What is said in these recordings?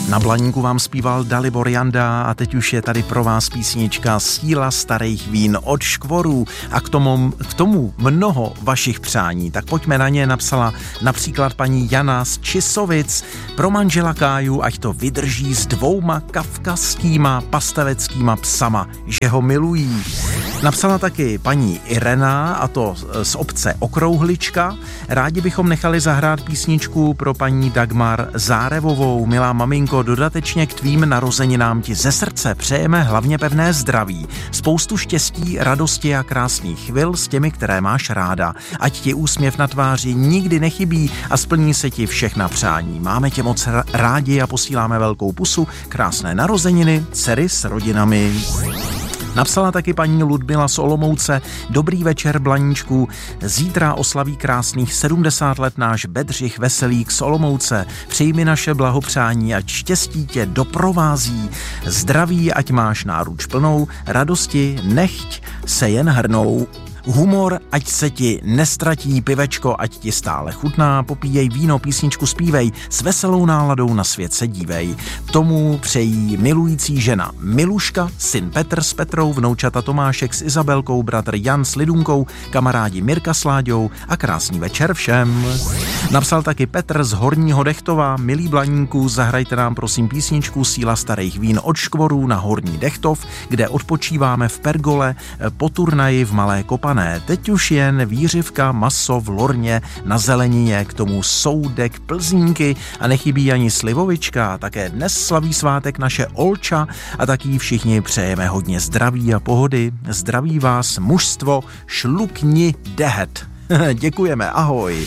Na Blaníku vám zpíval Dalibor Janda a teď už je tady pro vás písnička Síla starých vín od Škvorů a k tomu mnoho vašich přání. Tak pojďme na ně, napsala například paní Jana z Čisovic. Pro manžela Káju, ať to vydrží s 2 kavkazskýma pasteveckýma psama, že ho milují. Napsala taky paní Irena, a to z obce Okrouhlička. Rádi bychom nechali zahrát písničku pro paní Dagmar Zárevovou. Milá maminko, dodatečně k tvým narozeninám ti ze srdce přejeme hlavně pevné zdraví, spoustu štěstí, radosti a krásných chvil s těmi, které máš ráda. Ať ti úsměv na tváři nikdy nechybí a splní se ti všechna přání. Máme tě moc rádi a posíláme velkou pusu. Krásné narozeniny, dcery s rodinami. Napsala taky paní Ludmila z Olomouce. Dobrý večer, Blaníčku. Zítra oslaví krásných 70 let náš Bedřich Veselík z Olomouce. Přijmi naše blahopřání, ať štěstí tě doprovází. Zdraví, ať máš náruč plnou, radosti nechť se jen hrnou. Humor, ať se ti nestratí, pivečko, ať ti stále chutná, popíjej víno, písničku zpívej, s veselou náladou na svět se dívej. Tomu přejí milující žena Miluška, syn Petr s Petrou, vnoučata Tomášek s Izabelkou, bratr Jan s Lidunkou, kamarádi Mirka s Láďou a krásný večer všem. Napsal taky Petr z Horního Dechtova. Milí Blaníku, zahrajte nám prosím písničku Síla starých vín od Škvorů na Horní Dechtov, kde odpočíváme v pergole po turnaji v Malé Kopané. Teď už jen výřivka, maso v lorně, na zelenině, k tomu soudek, plzínky a nechybí ani slivovička. Také dnes slaví svátek naše Olča a taky všichni přejeme hodně zdraví a pohody. Zdraví vás mužstvo Šlukni Dehet. Děkujeme, ahoj.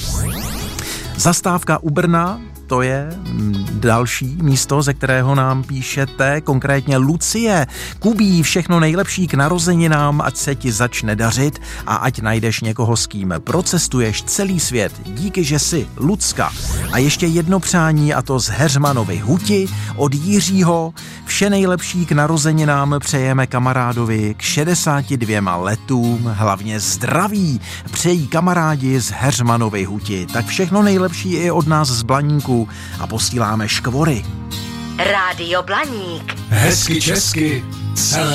Zastávka u Brna. To je další místo, ze kterého nám píšete, konkrétně Lucie. Kubí, všechno nejlepší k narozeninám, ať se ti začne dařit a ať najdeš někoho, s kým procestuješ celý svět. Díky, že jsi Lucka. A ještě jedno přání, a to z Heřmanovy Huti od Jiřího. Vše nejlepší k narozeninám přejeme kamarádovi k 62 letům, hlavně zdraví. Přejí kamarádi z Heřmanovy Huti. Tak všechno nejlepší i od nás z Blaníku a posíláme Škvory. Rádio Blaník. Hezky česky, celé